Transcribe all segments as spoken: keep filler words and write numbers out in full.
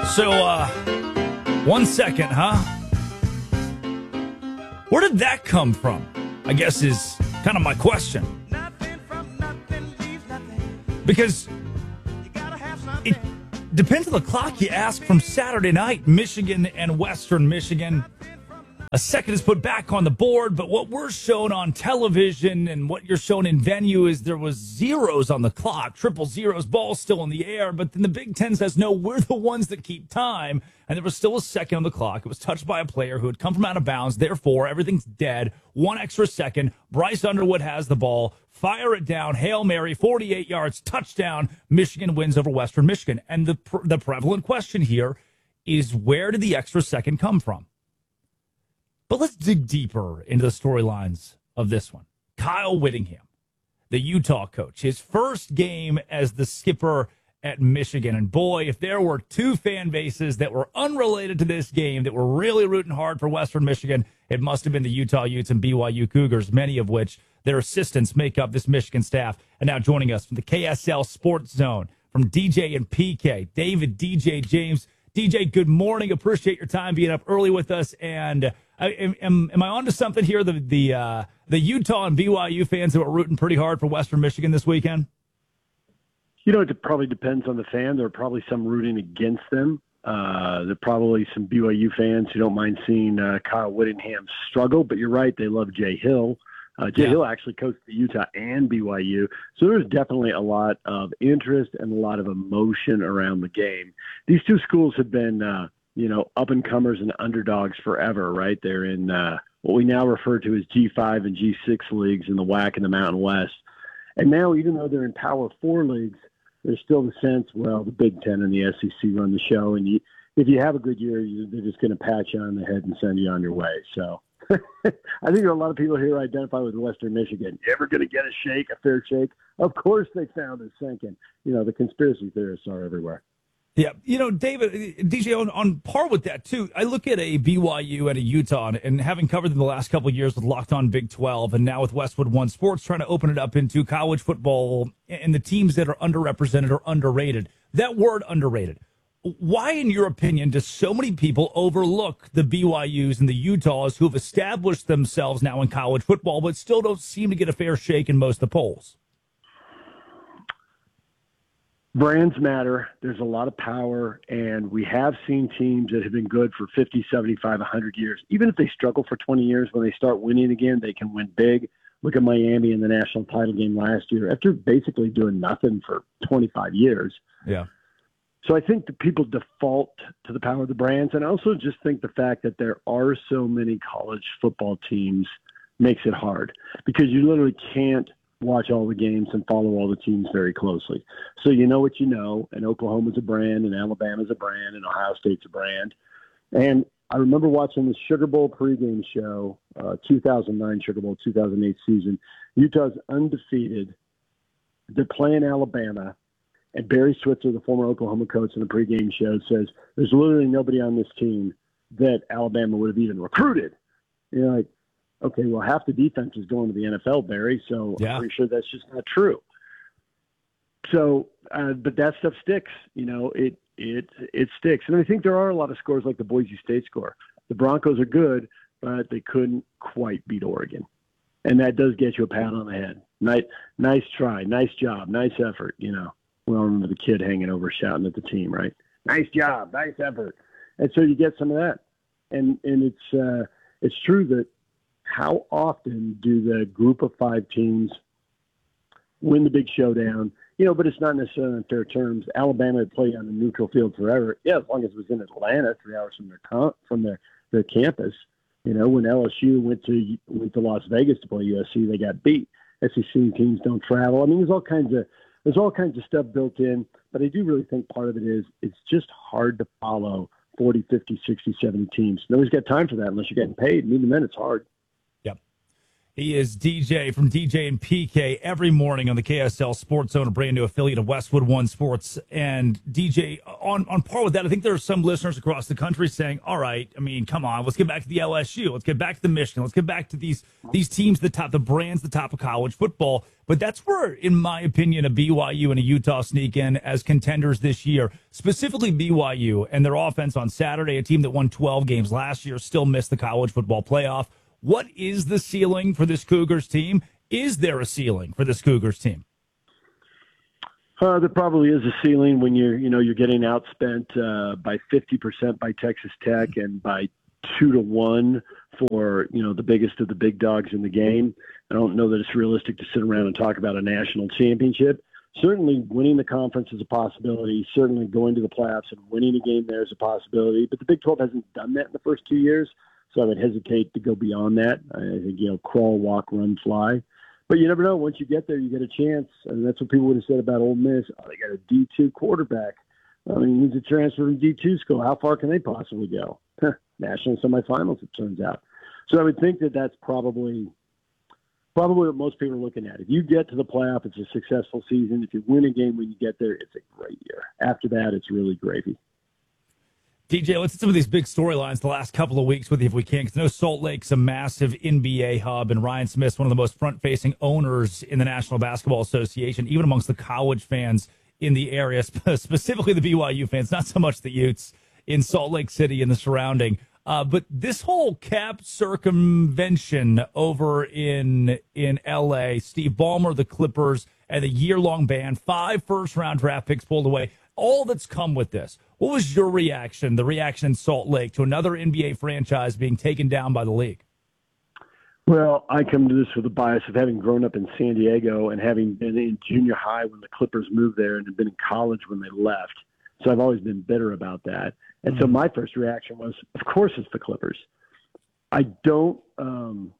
So, uh, one second, huh? Where did that come from? I guess is kind of my question. Because it depends on the clock you ask. From Saturday night, Michigan and Western Michigan. A second is put back on the board, but what we're shown on television and what you're shown in venue is there was zeros on the clock, triple zeros, ball still in the air, but then the Big Ten says, no, we're the ones that keep time, and there was still a second on the clock. It was touched by a player who had come from out of bounds, therefore everything's dead. One extra second, Bryce Underwood has the ball, fire it down, Hail Mary, forty-eight yards, touchdown, Michigan wins over Western Michigan. And the the prevalent question here is, where did the extra second come from? But let's dig deeper into the storylines of this one. Kyle Whittingham, the Utah coach, his first game as the skipper at Michigan. And boy, if there were two fan bases that were unrelated to this game that were really rooting hard for Western Michigan, it must have been the Utah Utes and B Y U Cougars, many of which their assistants make up this Michigan staff. And now joining us from the K S L Sports Zone, from D J and P K, David D J James. D J, good morning. Appreciate your time being up early with us. And I, am, am I on to something here? The the uh, the Utah and B Y U fans that were rooting pretty hard for Western Michigan this weekend? You know, it probably depends on the fan. There are probably some rooting against them. Uh, there are probably some B Y U fans who don't mind seeing uh, Kyle Whittingham struggle. But you're right, they love Jay Hill. Uh, Jay yeah. Hill actually coached the Utah and B Y U. So there's definitely a lot of interest and a lot of emotion around the game. These two schools have been uh, – you know, up-and-comers and underdogs forever, right? They're in uh, what we now refer to as G five and G six leagues in the W A C and the Mountain West. And now, even though they're in Power Four leagues, there's still the sense, well, the Big Ten and the S E C run the show, and you, if you have a good year, you, they're just going to pat you on the head and send you on your way. So I think there are a lot of people here who identify with Western Michigan. You ever going to get a shake, a fair shake? Of course they found it sinking. You know, the conspiracy theorists are everywhere. Yeah, you know, David, D J, on, on par with that, too, I look at a B Y U and a Utah, and having covered them the last couple of years with Locked On Big twelve, and now with Westwood One Sports, trying to open it up into college football and the teams that are underrepresented or underrated. That word underrated, why, in your opinion, do so many people overlook the B Y Us and the Utahs who have established themselves now in college football, but still don't seem to get a fair shake in most of the polls? Brands matter. There's a lot of power, and we have seen teams that have been good for fifty, seventy-five, one hundred years. Even if they struggle for twenty years, when they start winning again, they can win big. Look at Miami in the national title game last year after basically doing nothing for twenty-five years. Yeah. So I think that people default to the power of the brands, and I also just think the fact that there are so many college football teams makes it hard, because you literally can't watch all the games and follow all the teams very closely. So you know what you know, and Oklahoma's a brand, and Alabama's a brand, and Ohio State's a brand. And I remember watching the Sugar Bowl pregame show, uh, two thousand nine Sugar Bowl, two thousand eight season. Utah's undefeated. They're playing Alabama, and Barry Switzer, the former Oklahoma coach in the pregame show, says there's literally nobody on this team that Alabama would have even recruited. You know, like, okay, well, half the defense is going to the N F L, Barry, so yeah. I'm pretty sure that's just not true. So, uh, but that stuff sticks. You know, it it it sticks. And I think there are a lot of scores like the Boise State score. The Broncos are good, but they couldn't quite beat Oregon. And that does get you a pat on the head. Nice, nice try, nice job, nice effort, you know. We all remember the kid hanging over shouting at the team, right? Nice job, nice effort. And so you get some of that. And and it's uh, it's true that how often do the group of five teams win the big showdown? You know, but it's not necessarily on fair terms. Alabama had played on a neutral field forever. Yeah, as long as it was in Atlanta, three hours from their com- from their, their campus. You know, when L S U went to went to Las Vegas to play U S C, they got beat. S E C teams don't travel. I mean, there's all kinds of there's all kinds of stuff built in. But I do really think part of it is it's just hard to follow forty, fifty, sixty, seventy teams. Nobody's got time for that unless you're getting paid. And even then, it's hard. He is D J from D J and P K every morning on the K S L Sports Zone, a brand new affiliate of Westwood One Sports. And D J, on, on par with that, I think there are some listeners across the country saying, all right, I mean, come on, let's get back to the L S U. Let's get back to the Michigan. Let's get back to these these teams, the top, the brands, the top of college football. But that's where, in my opinion, a B Y U and a Utah sneak in as contenders this year, specifically B Y U and their offense on Saturday, a team that won twelve games last year, still missed the college football playoff. What is the ceiling for this Cougars team? Is there a ceiling for this Cougars team? Uh, there probably is a ceiling when you're, you know, you're getting outspent uh, by fifty percent by Texas Tech and by two to one for, you know, the biggest of the big dogs in the game. I don't know that it's realistic to sit around and talk about a national championship. Certainly winning the conference is a possibility. Certainly going to the playoffs and winning a game there is a possibility. But the Big twelve hasn't done that in the first two years. So I would hesitate to go beyond that. I think, you know, crawl, walk, run, fly. But you never know. Once you get there, you get a chance. And that's what people would have said about Ole Miss. Oh, they got a D two quarterback. I mean, he's a transfer from D two school. How far can they possibly go? National semifinals, it turns out. So I would think that that's probably probably what most people are looking at. If you get to the playoff, it's a successful season. If you win a game when you get there, it's a great year. After that, it's really gravy. D J, let's hit some of these big storylines the last couple of weeks with you if we can, because I know Salt Lake's a massive N B A hub, and Ryan Smith's one of the most front-facing owners in the National Basketball Association, even amongst the college fans in the area, specifically the B Y U fans, not so much the Utes in Salt Lake City and the surrounding. Uh, but this whole cap circumvention over in in L A, Steve Ballmer, the Clippers, and the year-long ban, five first-round draft picks pulled away, all that's come with this. What was your reaction, the reaction in Salt Lake, to another N B A franchise being taken down by the league? Well, I come to this with a bias of having grown up in San Diego and having been in junior high when the Clippers moved there and had been in college when they left. So I've always been bitter about that. And mm-hmm. so my first reaction was, of course it's the Clippers. I don't um,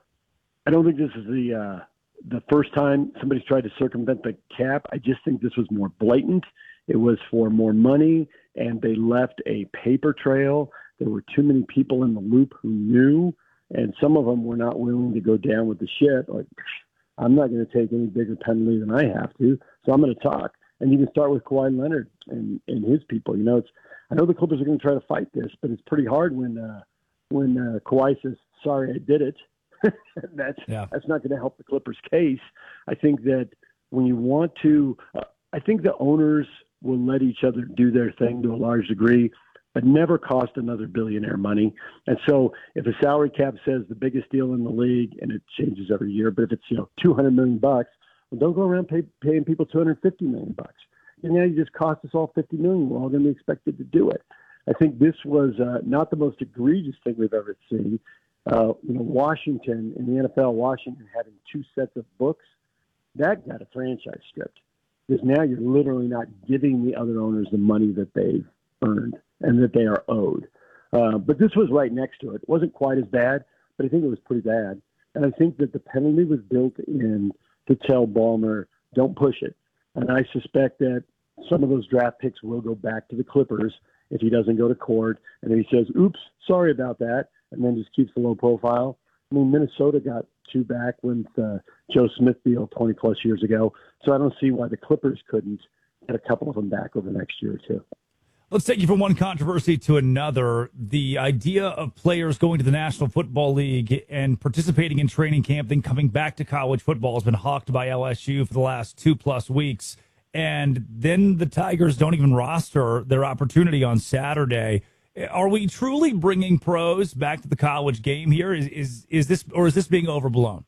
I don't think this is the uh, the first time somebody's tried to circumvent the cap. I just think this was more blatant. It was for more money, and they left a paper trail. There were too many people in the loop who knew, and some of them were not willing to go down with the ship. Like, I'm not going to take any bigger penalty than I have to, so I'm going to talk. And you can start with Kawhi Leonard and, and his people. You know, it's I know the Clippers are going to try to fight this, but it's pretty hard when uh, when uh, Kawhi says, "Sorry, I did it." that's yeah. that's not going to help the Clippers' case. I think that when you want to, uh, I think the owners will let each other do their thing to a large degree, but never cost another billionaire money. And so if a salary cap says the biggest deal in the league, and it changes every year, but if it's, you know, two hundred million bucks, well, don't go around pay, paying people two hundred fifty million bucks. And now you just cost us all fifty million. We're all going to be expected to do it. I think this was uh, not the most egregious thing we've ever seen. Uh, you know, Washington in the N F L, Washington having two sets of books, that got a franchise stripped. Because now you're literally not giving the other owners the money that they've earned and that they are owed. Uh, but this was right next to it. It wasn't quite as bad, but I think it was pretty bad. And I think that the penalty was built in to tell Ballmer, don't push it. And I suspect that some of those draft picks will go back to the Clippers if he doesn't go to court. And then he says, oops, sorry about that, and then just keeps the low profile. I mean, Minnesota got two back with uh, Joe Smith deal twenty-plus years ago. So I don't see why the Clippers couldn't get a couple of them back over the next year or two. Let's take you from one controversy to another. The idea of players going to the National Football League and participating in training camp, then coming back to college football, has been hawked by L S U for the last two-plus weeks. And then the Tigers don't even roster their opportunity on Saturday. Are we truly bringing pros back to the college game here? Is is is this, or is this being overblown?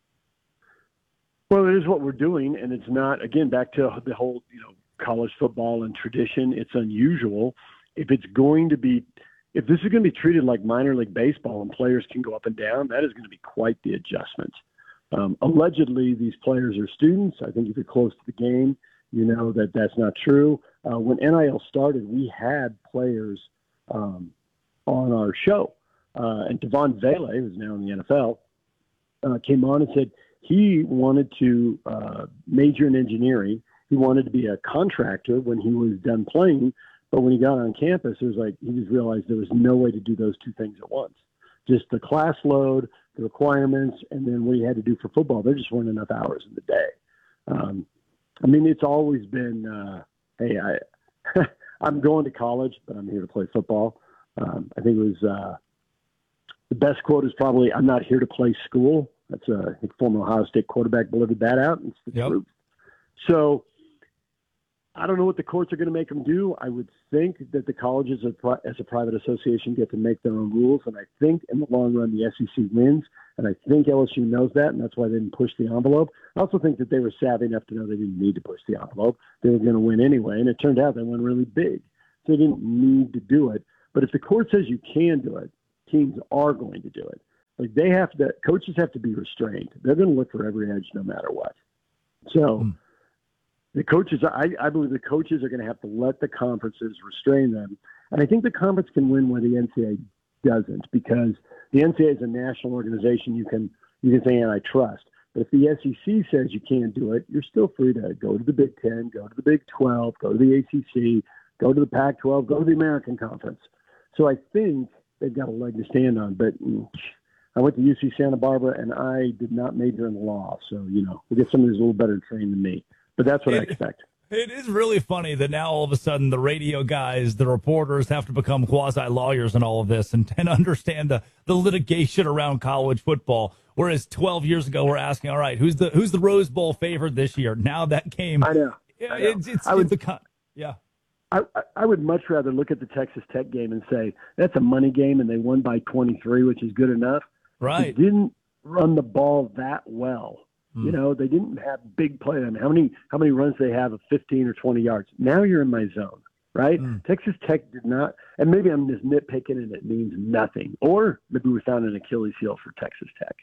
Well, it is what we're doing, and it's not, again, back to the whole, you know, college football and tradition. It's unusual. If it's going to be, if this is going to be treated like minor league baseball and players can go up and down, that is going to be quite the adjustment. Um, allegedly, these players are students. I think if you're close to the game, you know that that's not true. Uh, when N I L started, we had players um, on our show. Uh, and Devon Vele, who's now in the N F L, uh, came on and said he wanted to uh, major in engineering. He wanted to be a contractor when he was done playing. But when he got on campus, it was like he just realized there was no way to do those two things at once. Just the class load, the requirements, and then what you had to do for football. There just weren't enough hours in the day. Um, I mean, it's always been, uh, hey, I, I'm going to college, but I'm here to play football. Um, I think it was uh, the best quote is probably, I'm not here to play school. That's a I think former Ohio State quarterback delivered that out. It's the Yep. truth. So I don't know what the courts are going to make them do. I would think that the colleges as a private association get to make their own rules, and I think in the long run the S E C wins, and I think L S U knows that, and that's why they didn't push the envelope. I also think that they were savvy enough to know they didn't need to push the envelope. They were going to win anyway, and it turned out they went really big. So they didn't need to do it. But if the court says you can do it, teams are going to do it. Like they have to, coaches have to be restrained. They're going to look for every edge no matter what. So mm. the coaches, I, I believe the coaches are going to have to let the conferences restrain them. And I think the conference can win where the N C double A doesn't, because the N C double A is a national organization you can, you can say antitrust. But if the S E C says you can't do it, you're still free to go to the Big Ten, go to the Big twelve, go to the A C C, go to the Pac twelve, go to the American Conference. So I think they've got a leg to stand on. But mm, I went to U C Santa Barbara, and I did not major in law. So, you know, we'll get somebody who's a little better trained than me. But that's what it, I expect. It is really funny that now all of a sudden the radio guys, the reporters have to become quasi-lawyers in all of this and, and understand the, the litigation around college football. Whereas twelve years ago, we're asking, all right, who's the who's the Rose Bowl favorite this year? Now that came. I know. Yeah, I know. It's, it's, I would, it's a, yeah. I, I would much rather look at the Texas Tech game and say, that's a money game and they won by twenty-three, which is good enough. Right. They didn't run the ball that well. Mm. You know, they didn't have big play. I mean, how many how many runs they have of fifteen or twenty yards? Now you're in my zone, right? Mm. Texas Tech did not, and maybe I'm just nitpicking and it means nothing. Or maybe we found an Achilles heel for Texas Tech.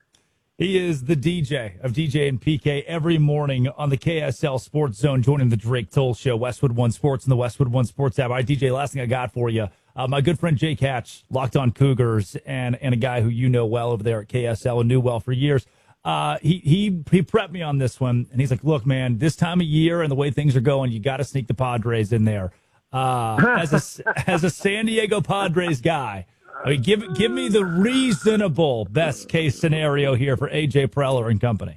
He is the D J of D J and P K every morning on the K S L Sports Zone, joining the Drake Toll Show, Westwood One Sports and the Westwood One Sports app. All right, D J, last thing I got for you. Uh, my good friend Jake Hatch, Locked On Cougars, and and a guy who you know well over there at K S L and knew well for years. Uh, he he he prepped me on this one, and he's like, "Look, man, this time of year and the way things are going, you got to sneak the Padres in there." Uh, as a as a San Diego Padres guy, I mean, give give me the reasonable best case scenario here for A J Preller and company.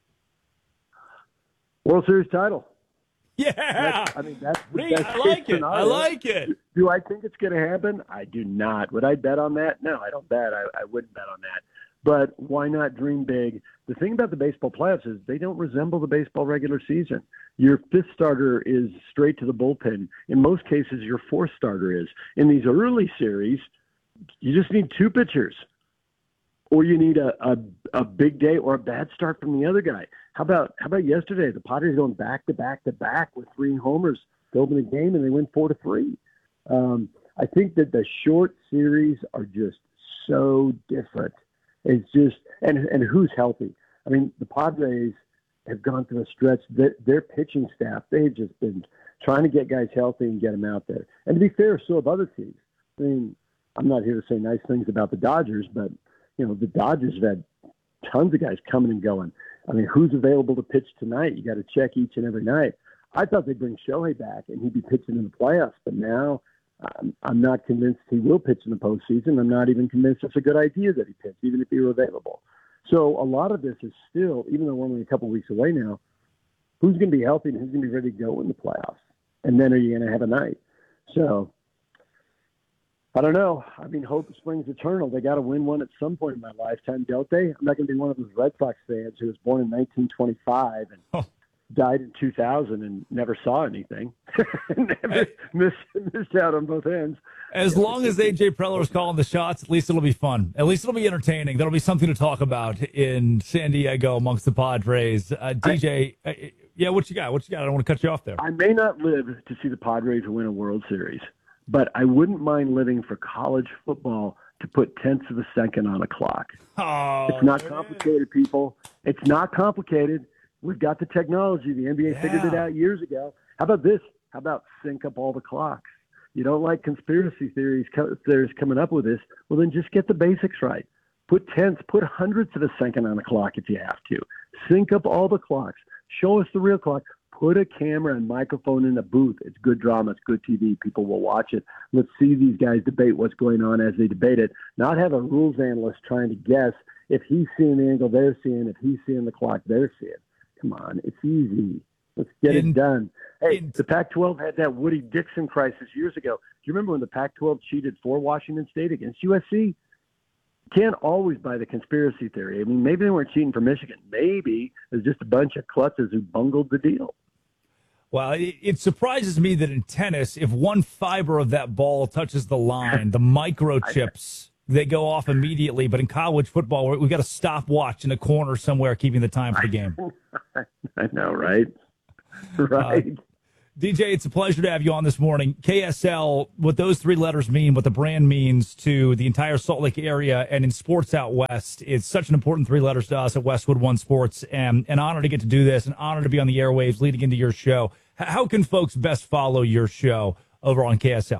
World Series title. Yeah, that's, I mean that's the Me, best I like case it. scenario. I like it. Do I think it's going to happen? I do not. Would I bet on that? No, I don't bet. I, I wouldn't bet on that. But why not dream big? The thing about the baseball playoffs is they don't resemble the baseball regular season. Your fifth starter is straight to the bullpen. In most cases, your fourth starter is. In these early series, you just need two pitchers, or you need a, a, a big day or a bad start from the other guy. How about how about yesterday? The Padres going back to back to back with three homers to open the game, and they win four to three. Um, I think that the short series are just so different. It's just and and who's healthy? I mean, the Padres have gone through a stretch that their pitching staff, they've just been trying to get guys healthy and get them out there. And to be fair, so have other teams. I mean, I'm not here to say nice things about the Dodgers, but you know, the Dodgers have had tons of guys coming and going. I mean, who's available to pitch tonight? You got to check each and every night. I thought they'd bring Shohei back and he'd be pitching in the playoffs, but now um, I'm not convinced he will pitch in the postseason. I'm not even convinced it's a good idea that he pitch, even if he were available. So a lot of this is still, even though we're only a couple of weeks away now, who's going to be healthy and who's going to be ready to go in the playoffs? And then are you going to have a night? So I don't know. I mean, hope springs eternal. They got to win one at some point in my lifetime, don't they? I'm not going to be one of those Red Sox fans who was born in nineteen twenty-five and oh. died in two thousand and never saw anything. never missed, missed out on both ends. As yeah, long as A J Preller is calling the shots, at least it'll be fun. At least it'll be entertaining. There'll be something to talk about in San Diego amongst the Padres. Uh, D J, I, uh, yeah, what you got? What you got? I don't want to cut you off there. I may not live to see the Padres win a World Series, but I wouldn't mind living for college football to put tenths of a second on a clock. Oh, it's not complicated, people. It's not complicated. We've got the technology. The N B A yeah. figured it out years ago. How about this? How about sync up all the clocks? You don't like conspiracy theories theories coming up with this? Well, then just get the basics right. Put tenths, put hundredths of a second on a clock if you have to. Sync up all the clocks. Show us the real clock. Put a camera and microphone in a booth. It's good drama. It's good T V. People will watch it. Let's see these guys debate what's going on as they debate it. Not have a rules analyst trying to guess if he's seeing the angle they're seeing, if he's seeing the clock they're seeing. Come on, it's easy. Let's get in, it done. Hey, in, the Pac twelve had that Woody Dixon crisis years ago. Do you remember when the Pac twelve cheated for Washington State against U S C? Can't always buy the conspiracy theory. I mean, maybe they weren't cheating for Michigan. Maybe it was just a bunch of klutzes who bungled the deal. Well, it, it surprises me that in tennis, if one fiber of that ball touches the line, the microchips, they go off immediately. But in college football, we've got a stopwatch in a corner somewhere keeping the time for the game. I know, right? Right. Uh, D J, it's a pleasure to have you on this morning. K S L, what those three letters mean, what the brand means to the entire Salt Lake area and in sports out west, it's such an important three letters to us at Westwood One Sports. And an honor to get to do this, an honor to be on the airwaves leading into your show. How can folks best follow your show over on K S L?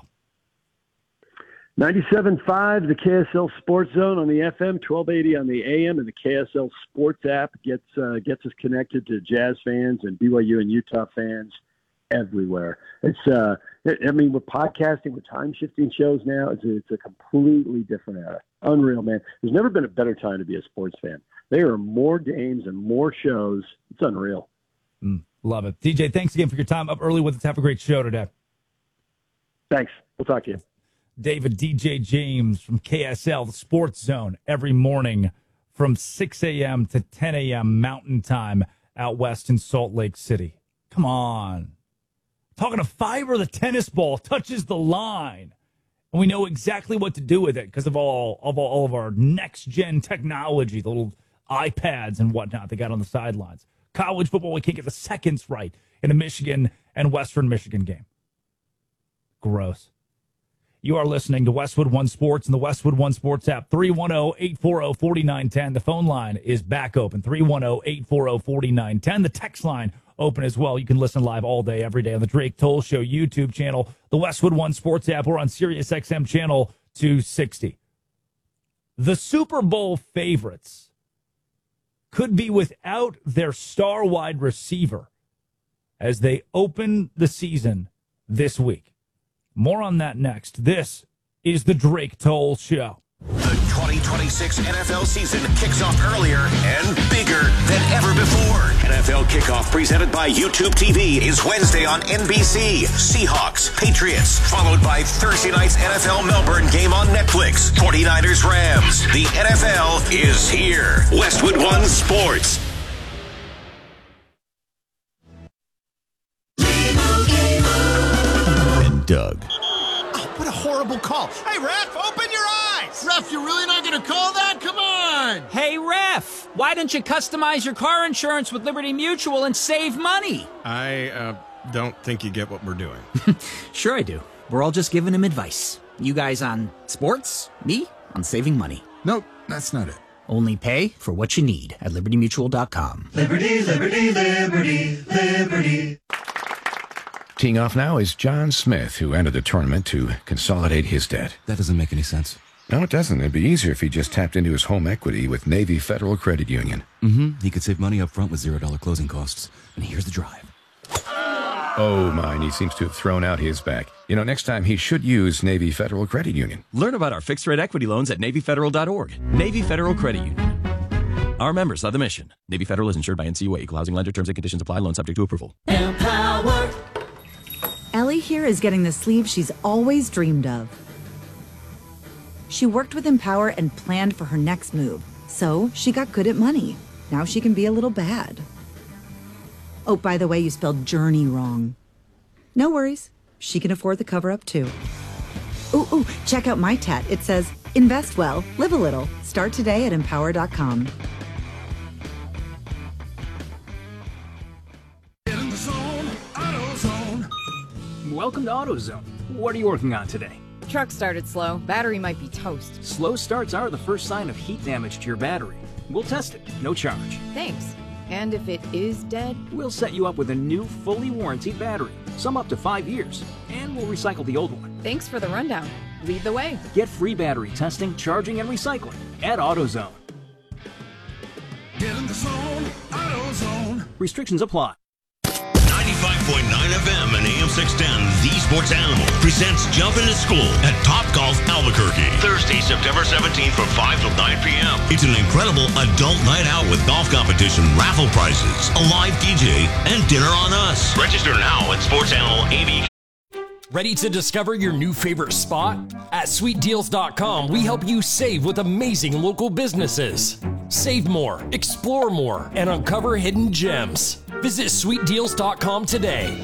ninety-seven point five, the K S L Sports Zone on the F M, twelve eighty on the A M, and the K S L Sports app gets uh, gets us connected to Jazz fans and B Y U and Utah fans everywhere. It's, uh, I mean, we're podcasting, we're time-shifting shows now. It's a, it's a completely different era. Unreal, man. There's never been a better time to be a sports fan. There are more games and more shows. It's unreal. Mm, love it. D J, thanks again for your time up early with us. Have a great show today. Thanks. We'll talk to you. David D J James from K S L, the Sports Zone, every morning from six a.m. to ten a.m. Mountain Time out west in Salt Lake City. Come on. Talking a fiber, the tennis ball touches the line. And we know exactly what to do with it because of all of all, all of our next-gen technology, the little iPads and whatnot they got on the sidelines. College football, we can't get the seconds right in a Michigan and Western Michigan game. Gross. You are listening to Westwood One Sports and the Westwood One Sports app. three one zero, eight four zero, four nine one zero. The phone line is back open. three one zero, eight four zero, four nine one zero. The text line open as well. You can listen live all day, every day on the Drake Toll Show YouTube channel, the Westwood One Sports app, or on Sirius X M channel two sixty. The Super Bowl favorites could be without their star wide receiver as they open the season this week. More on that next. This is the Drake Toll Show. The twenty twenty-six N F L season kicks off earlier and bigger than ever before. N F L Kickoff presented by YouTube T V is Wednesday on N B C. Seahawks, Patriots, followed by Thursday night's N F L Melbourne game on Netflix. forty-niners, Rams. The N F L is here. Westwood One Sports. And Doug. Oh, what a horrible call. Hey, ref, open your eyes. Ref, you're really not going to call that? Come on. Hey, ref, why don't you customize your car insurance with Liberty Mutual and save money? I uh, don't think you get what we're doing. Sure I do. We're all just giving him advice. You guys on sports, me on saving money. Nope, that's not it. Only pay for what you need at liberty mutual dot com. Liberty, liberty, liberty, liberty. Teeing off now is John Smith, who entered the tournament to consolidate his debt. That doesn't make any sense. No, it doesn't. It'd be easier if he just tapped into his home equity with Navy Federal Credit Union. Mm-hmm. He could save money up front with zero dollar closing costs. And here's the drive. Oh, mine. He seems to have thrown out his back. You know, next time he should use Navy Federal Credit Union. Learn about our fixed-rate equity loans at navy federal dot org. Navy Federal Credit Union. Our members are the mission. Navy Federal is insured by N C U A. Equal housing lender. Terms and conditions apply. Loan subject to approval. Empower. Ellie here is getting the sleeve she's always dreamed of. She worked with Empower and planned for her next move, so she got good at money. Now she can be a little bad. Oh, by the way, you spelled journey wrong. No worries. She can afford the cover-up, too. Ooh, ooh, check out my tat. It says, invest well, live a little. Start today at empower dot com. Welcome to AutoZone. What are you working on today? Truck started slow. Battery might be toast. Slow starts are the first sign of heat damage to your battery. We'll test it, no charge. Thanks. And if it is dead? We'll set you up with a new, fully warranted battery, some up to five years, and we'll recycle the old one. Thanks for the rundown. Lead the way. Get free battery testing, charging, and recycling at AutoZone. Get in the zone, AutoZone. Restrictions apply. ninety-five point nine F M and A M six ten, The Sports Animal presents Jump Into School at Top Golf Albuquerque. Thursday, September seventeenth from five till nine p.m. It's an incredible adult night out with golf competition, raffle prizes, a live D J, and dinner on us. Register now at Sports Animal A B. Ready to discover your new favorite spot? At sweet deals dot com, we help you save with amazing local businesses. Save more, explore more, and uncover hidden gems. Visit sweet deals dot com today.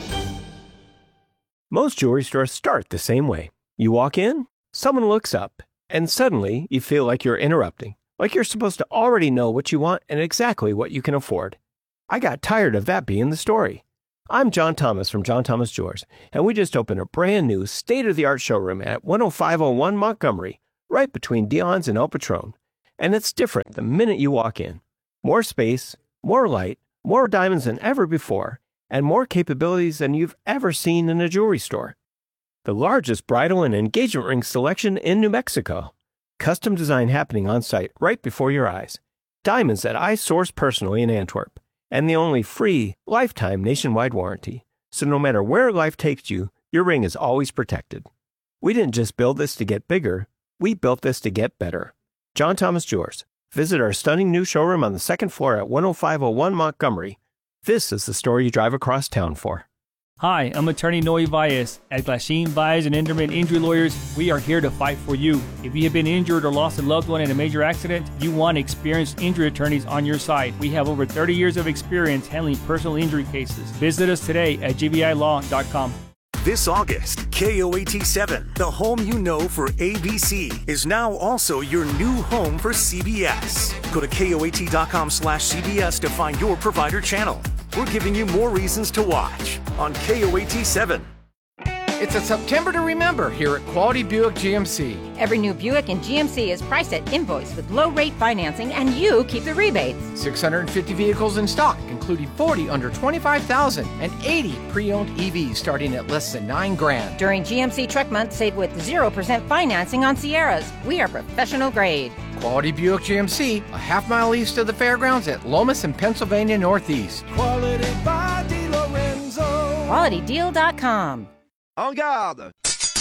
Most jewelry stores start the same way. You walk in, someone looks up, and suddenly you feel like you're interrupting, like you're supposed to already know what you want and exactly what you can afford. I got tired of that being the story. I'm John Thomas from John Thomas Jewelers, and we just opened a brand new state-of-the-art showroom at one oh five oh one Montgomery, right between Dion's and El Patron. And it's different the minute you walk in. More space, more light, more diamonds than ever before, and more capabilities than you've ever seen in a jewelry store. The largest bridal and engagement ring selection in New Mexico. Custom design happening on site right before your eyes. Diamonds that I source personally in Antwerp. And the only free, lifetime nationwide warranty. So no matter where life takes you, your ring is always protected. We didn't just build this to get bigger, we built this to get better. John Thomas Jewelers. Visit our stunning new showroom on the second floor at one oh five oh one Montgomery. This is the story you drive across town for. Hi, I'm attorney Noe Valles. At Glasheen, Valles and Inderman Injury Lawyers, we are here to fight for you. If you have been injured or lost a loved one in a major accident, you want experienced injury attorneys on your side. We have over thirty years of experience handling personal injury cases. Visit us today at g v i law dot com. This August, K O A T seven, the home you know for A B C, is now also your new home for C B S. Go to K O A T dot com slash C B S to find your provider channel. We're giving you more reasons to watch on K O A T seven. It's a September to remember here at Quality Buick G M C. Every new Buick in G M C is priced at invoice with low-rate financing, and you keep the rebates. six hundred fifty vehicles in stock, including forty under twenty-five thousand and eighty pre-owned E Vs starting at less than nine grand. During G M C Truck Month, save with zero percent financing on Sierras. We are professional grade. Quality Buick G M C, a half mile east of the fairgrounds at Lomas and Pennsylvania Northeast. Quality by DiLorenzo. quality deal dot com. En garde!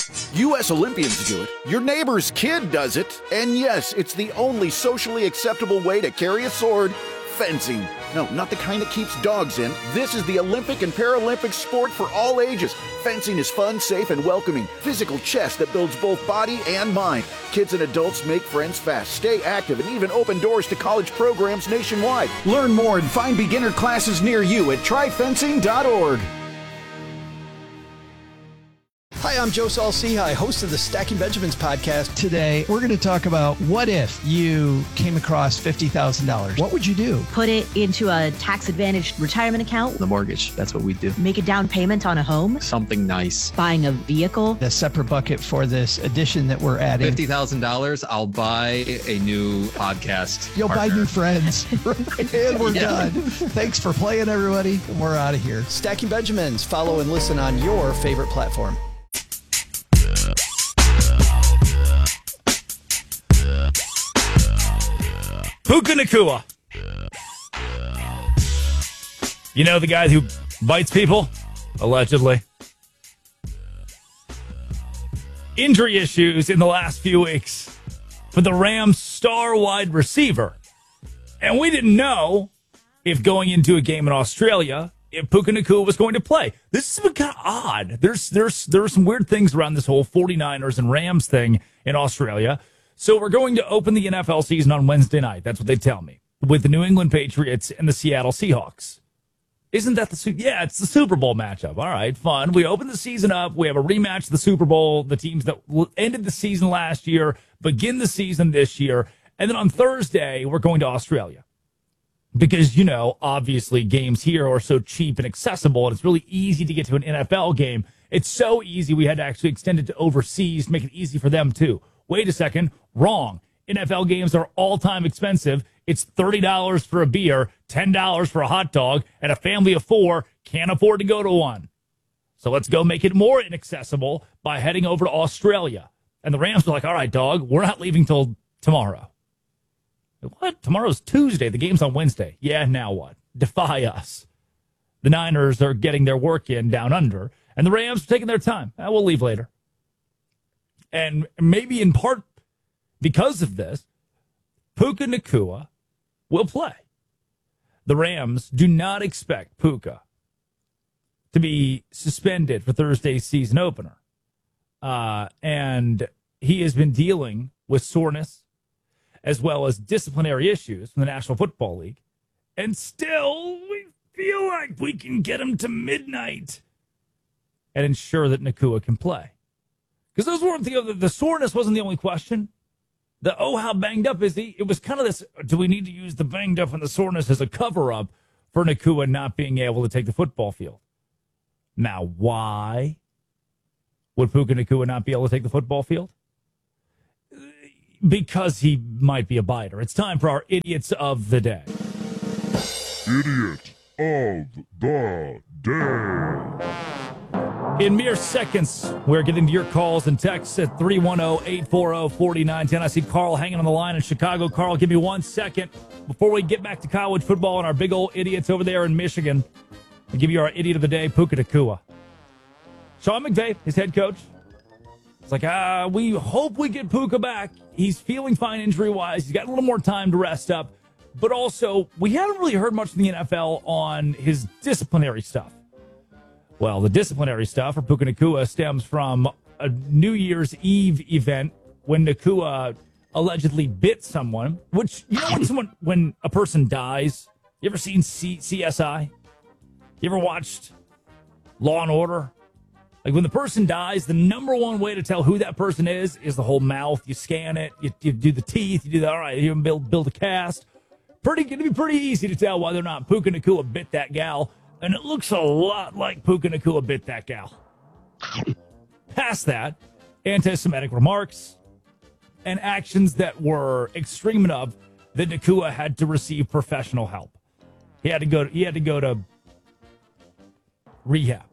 U S Olympians do it, your neighbor's kid does it, and yes, it's the only socially acceptable way to carry a sword, fencing. No, not the kind that keeps dogs in. This is the Olympic and Paralympic sport for all ages. Fencing is fun, safe, and welcoming. Physical chess that builds both body and mind. Kids and adults make friends fast, stay active, and even open doors to college programs nationwide. Learn more and find beginner classes near you at try fencing dot org. Hi, I'm Joe Saul-Sehy, host of the Stacking Benjamins podcast. Today, we're going to talk about what if you came across fifty thousand dollars. What would you do? Put it into a tax-advantaged retirement account. The mortgage, that's what we do. Make a down payment on a home. Something nice. Buying a vehicle. A separate bucket for this addition that we're adding. fifty thousand dollars, I'll buy a new podcast You'll partner. buy new friends. And we're yeah. done. Thanks for playing, everybody. We're out of here. Stacking Benjamins. Follow and listen on your favorite platform. Puka Nacua. You know the guy who bites people? Allegedly. Injury issues in the last few weeks for the Rams' star wide receiver. And we didn't know if going into a game in Australia, if Puka Nacua was going to play. This has been kind of odd. There's, there's, there are some weird things around this whole 49ers and Rams thing in Australia. So we're going to open the N F L season on Wednesday night. That's what they tell me. With the New England Patriots and the Seattle Seahawks. Isn't that the yeah? It's the Super Bowl matchup. All right, fun. We open the season up. We have a rematch of the Super Bowl. The teams that ended the season last year begin the season this year, and then on Thursday we're going to Australia because you know obviously games here are so cheap and accessible, and it's really easy to get to an N F L game. It's so easy we had to actually extend it to overseas to make it easy for them too. Wait a second, wrong. N F L games are all-time expensive. It's thirty dollars for a beer, ten dollars for a hot dog, and a family of four can't afford to go to one. So let's go make it more inaccessible by heading over to Australia. And the Rams were like, all right, dog, we're not leaving till tomorrow. What? Tomorrow's Tuesday. The game's on Wednesday. Yeah, now what? Defy us. The Niners are getting their work in down under, and the Rams are taking their time. Uh, we'll leave later. And maybe in part because of this, Puka Nacua will play. The Rams do not expect Puka to be suspended for Thursday's season opener. Uh, and he has been dealing with soreness as well as disciplinary issues from the National Football League. And still, we feel like we can get him to midnight and ensure that Nacua can play. Because those weren't the, the soreness wasn't the only question. The, oh, how banged up is he? It was kind of this, do we need to use the banged up and the soreness as a cover-up for Nacua not being able to take the football field? Now, why would Puka Nacua not be able to take the football field? Because he might be a biter. It's time for our Idiots of the Day. Idiot of the Day. In mere seconds, we're getting to your calls and texts at three one zero, eight four zero, four nine one zero. I see Carl hanging on the line in Chicago. Carl, give me one second before we get back to college football and our big old idiots over there in Michigan. I'll give you our Idiot of the Day, Puka Nacua. Sean McVay, his head coach, it's like, ah, we hope we get Puka back. He's feeling fine injury-wise. He's got a little more time to rest up. But also, we haven't really heard much from the N F L on his disciplinary stuff. Well, the disciplinary stuff for Puka Nacua stems from a New Year's Eve event when Nacua allegedly bit someone, which, you know when someone, when a person dies, you ever seen C- CSI? You ever watched Law and Order? Like when the person dies, the number one way to tell who that person is is the whole mouth. You scan it, you, you do the teeth, you do that. All right, you build build a cast. Pretty going to be pretty easy to tell whether or not Puka Nacua bit that gal, and it looks a lot like Puka Nacua bit that gal. Past that, anti-Semitic remarks and actions that were extreme enough that Nacua had to receive professional help. He had to go. He had to go to rehab.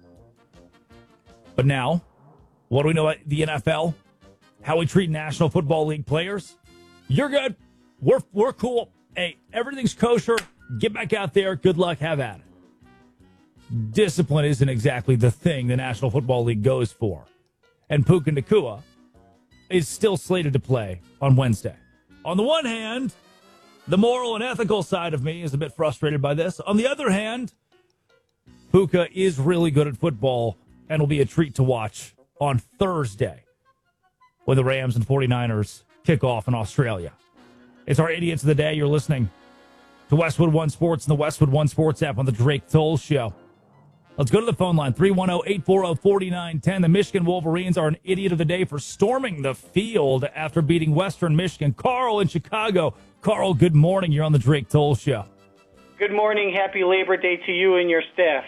But now, what do we know about the N F L? How we treat National Football League players? You're good. We're we're cool. Hey, everything's kosher. Get back out there. Good luck. Have at it. Discipline isn't exactly the thing the National Football League goes for. And Puka Nacua is still slated to play on Wednesday. On the one hand, the moral and ethical side of me is a bit frustrated by this. On the other hand, Puka is really good at football and will be a treat to watch on Thursday when the Rams and 49ers kick off in Australia. It's our Idiots of the Day. You're listening to Westwood One Sports and the Westwood One Sports app on the Drake Toll Show. Let's go to the phone line, three one zero, eight four zero, four nine one zero. The Michigan Wolverines are an Idiot of the Day for storming the field after beating Western Michigan. Carl in Chicago. Carl, good morning. You're on the Drake Toll Show. Good morning. Happy Labor Day to you and your staff.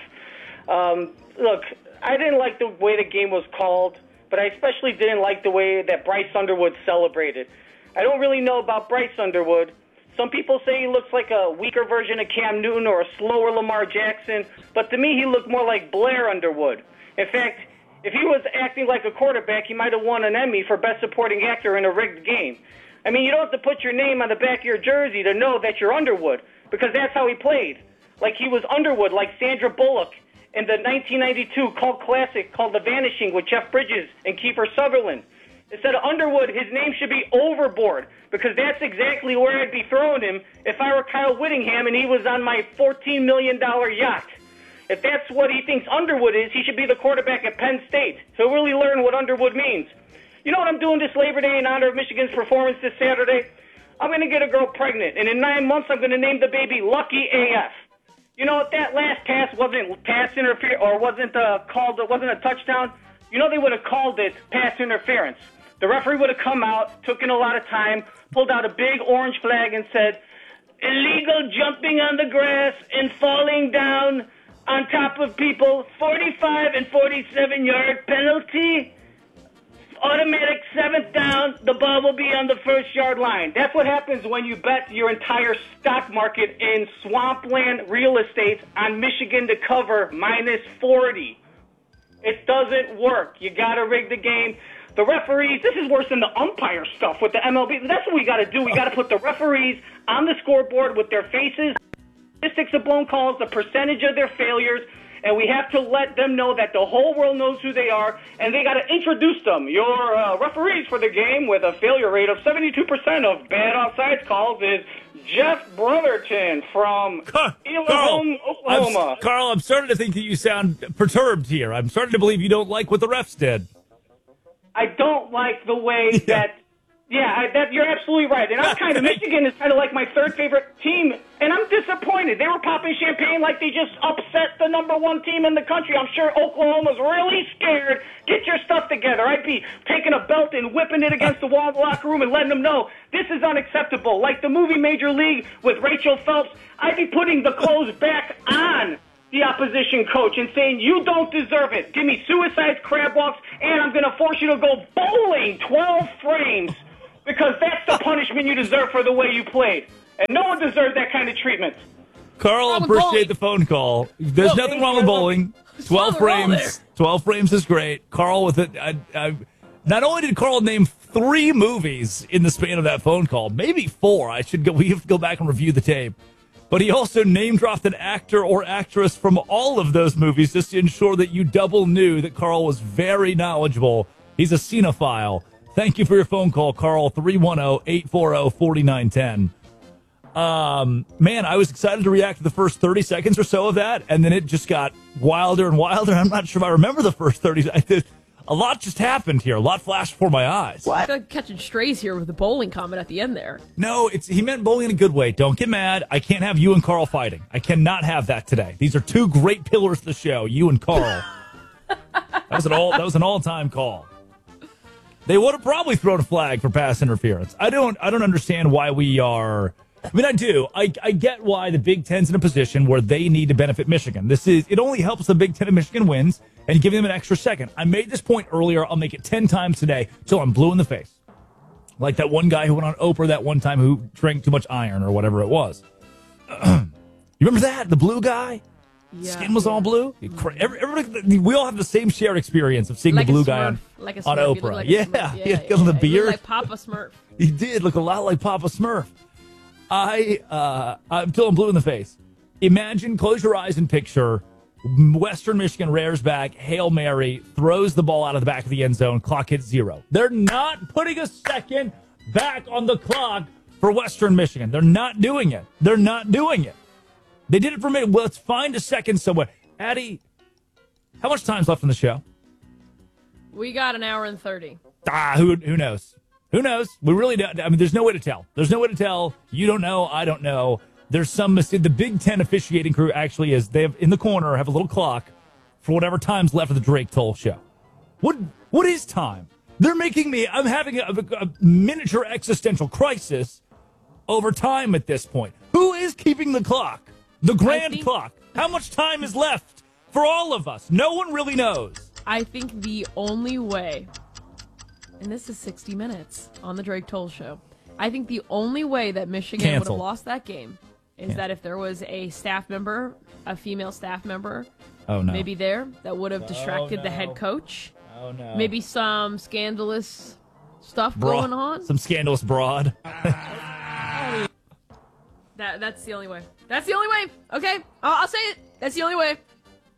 Um, look, I didn't like the way the game was called, but I especially didn't like the way that Bryce Underwood celebrated. I don't really know about Bryce Underwood. Some people say he looks like a weaker version of Cam Newton or a slower Lamar Jackson, but to me he looked more like Blair Underwood. In fact, if he was acting like a quarterback, he might have won an Emmy for Best Supporting Actor in a rigged game. I mean, you don't have to put your name on the back of your jersey to know that you're Underwood, because that's how he played. Like he was Underwood, like Sandra Bullock in the nineteen ninety-two cult classic called The Vanishing with Jeff Bridges and Kiefer Sutherland. Instead of Underwood, his name should be Overboard, because that's exactly where I'd be throwing him if I were Kyle Whittingham and he was on my fourteen million dollars yacht. If that's what he thinks Underwood is, he should be the quarterback at Penn State. He'll really learn what Underwood means. You know what I'm doing this Labor Day in honor of Michigan's performance this Saturday? I'm going to get a girl pregnant, and in nine months I'm going to name the baby Lucky A F. You know, if that last pass wasn't pass interference or wasn't uh, called, it wasn't a touchdown, you know they would have called it pass interference. The referee would have come out, took in a lot of time, pulled out a big orange flag and said, illegal jumping on the grass and falling down on top of people, forty-five and forty-seven yard penalty, automatic seventh down, the ball will be on the first yard line. That's what happens when you bet your entire stock market in swampland real estate on Michigan to cover minus forty. It doesn't work. You got to rig the game. The referees, this is worse than the umpire stuff with the M L B. That's what we got to do. We got to put the referees on the scoreboard with their faces statistics of blown calls, the percentage of their failures, and we have to let them know that the whole world knows who they are, and they got to introduce them. Your uh, referees for the game with a failure rate of seventy-two percent of bad offsides calls is Jeff Brotherton from Elohim, Oklahoma. I'm, Carl, I'm starting to think that you sound perturbed here. I'm starting to believe you don't like what the refs did. I don't like the way yeah. that... Yeah, I, that you're absolutely right. And I'm kind of... Michigan is kind of like my third favorite team, and I'm disappointed. They were popping champagne like they just upset the number one team in the country. I'm sure Oklahoma's really scared. Get your stuff together. I'd be taking a belt and whipping it against the wall of the locker room and letting them know this is unacceptable. Like the movie Major League with Rachel Phelps, I'd be putting the clothes back on the opposition coach and saying, you don't deserve it. Give me suicides, crab walks, and I'm going to force you to go bowling twelve frames. Because that's the punishment you deserve for the way you played. And no one deserves that kind of treatment. Carl, I appreciate the phone call. There's Well, nothing wrong with bowling. twelve frames. twelve frames is great. Carl with it. I, I, not only did Carl name three movies in the span of that phone call, maybe four. I should go. We have to go back and review the tape. But he also name dropped an actor or actress from all of those movies just to ensure that you double knew that Carl was very knowledgeable. He's a cinephile. Thank you for your phone call, Carl, three one zero, eight four zero, four nine one zero. Um, man, I was excited to react to the first thirty seconds or so of that, and then it just got wilder and wilder. I'm not sure if I remember the first thirty seconds. A lot just happened here. A lot flashed before my eyes. I feel like catching strays here with the bowling comment at the end there. No, it's he meant bowling in a good way. Don't get mad. I can't have you and Carl fighting. I cannot have that today. These are two great pillars of the show, you and Carl. that was an all that was an all-time call. They would have probably thrown a flag for pass interference. I don't I don't understand why we are I mean I do. I I get why the Big Ten's in a position where they need to benefit Michigan. This is it only helps the Big Ten if Michigan wins and giving them an extra second. I made this point earlier. I'll make it ten times today till I'm blue in the face. Like that one guy who went on Oprah that one time who drank too much iron or whatever it was. You remember that? The blue guy? Yeah, Skin was yeah. all blue. Every, everybody, we all have the same shared experience of seeing like the blue Smurf, guy on, like on Oprah. Like yeah, yeah, he yeah, had yeah, the beard. He looked like Papa Smurf. He did look a lot like Papa Smurf. I, uh, I'm still blue in the face. Imagine, close your eyes and picture Western Michigan rears back, Hail Mary, throws the ball out of the back of the end zone, clock hits zero. They're not putting a second back on the clock for Western Michigan. They're not doing it. They're not doing it. They did it for me. Well, let's find a second somewhere. Addie, how much time's left in the show? We got an hour and thirty. Ah, who who knows? Who knows? We really don't. I mean, there's no way to tell. There's no way to tell. You don't know. I don't know. There's some mistake. The Big Ten officiating crew actually is. They have in the corner have a little clock for whatever time's left of the Drake Toll show. What what is time? They're making me. I'm having a, a, a miniature existential crisis over time at this point. Who is keeping the clock? The grand think, clock. How much time is left for all of us? No one really knows. I think the only way, and this is sixty minutes on the Drake Toll show, I think the only way that Michigan Cancel. would have lost that game is yeah. that if there was a staff member, a female staff member, oh, no. maybe there, that would have distracted oh, no. the head coach. Oh, no. Maybe some scandalous stuff Bra- going on. Some scandalous broad. That That's the only way. That's the only way. Okay, I'll, I'll say it. That's the only way.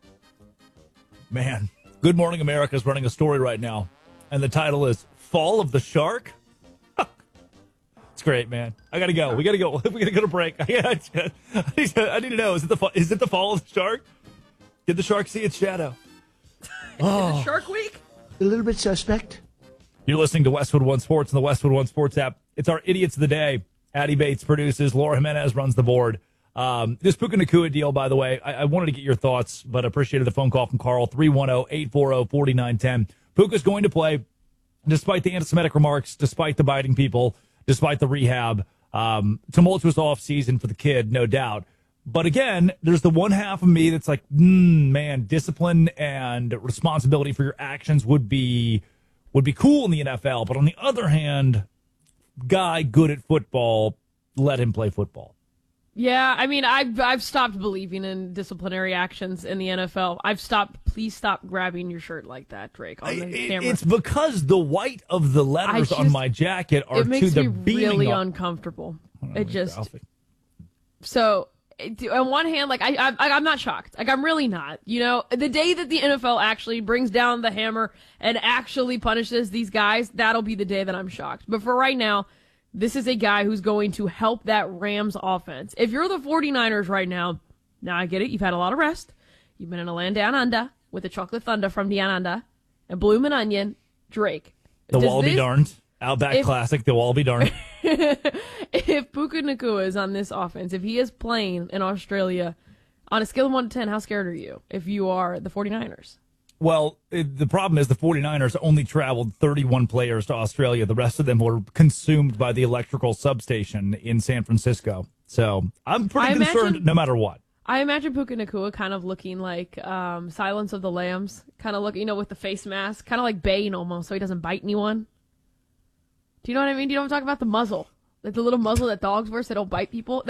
Man, Good Morning America is running a story right now, and the title is Fall of the Shark. It's great, man. I gotta go. We gotta go. We gotta go to break. I need to, I need to know: is it the is it the fall of the shark? Did the shark see its shadow? Oh. Is it Shark Week? A little bit suspect. You're listening to Westwood One Sports and the Westwood One Sports app. It's our Idiots of the Day. Addie Bates produces. Laura Jimenez runs the board. Um, this Puka Nacua deal, by the way, I, I wanted to get your thoughts, but appreciated the phone call from Carl, three one zero, eight four zero, four nine one zero. Puka's going to play, despite the anti-Semitic remarks, despite the biting people, despite the rehab. Um, tumultuous offseason for the kid, no doubt. But again, there's the one half of me that's like, mm, man, discipline and responsibility for your actions would be would be cool in the N F L. But on the other hand, guy good at football, let him play football. Yeah, I mean, I've, I've stopped believing in disciplinary actions in the N F L. I've stopped. Please stop grabbing your shirt like that, Drake, on the I, camera. It's because the white of the letters just, on my jacket are it makes to the me beaming really up. uncomfortable. Oh, it just... Ralphie. So, on one hand, like I, I, I'm not shocked. Like I'm really not. You know, the day that the N F L actually brings down the hammer and actually punishes these guys, that'll be the day that I'm shocked. But for right now, this is a guy who's going to help that Rams offense. If you're the 49ers right now, now I get it. You've had a lot of rest. You've been in a land down under with the chocolate thunder from down under and Bloomin' Onion, Drake. The Does wall be this- darned. Outback if- Classic, the wall be darned. If Puka Nacua is on this offense, if he is playing in Australia, on a scale of one to ten, how scared are you if you are the 49ers? Well, it, the problem is the 49ers only traveled thirty-one players to Australia. The rest of them were consumed by the electrical substation in San Francisco. So I'm pretty I concerned imagine- no matter what. I imagine Puka Nacua kind of looking like um, Silence of the Lambs, kind of look, you know, with the face mask, kind of like Bane almost, so he doesn't bite anyone. Do you know what I mean? Do you know what I'm talking about? The muzzle. Like the little muzzle that dogs wear so they don't bite people?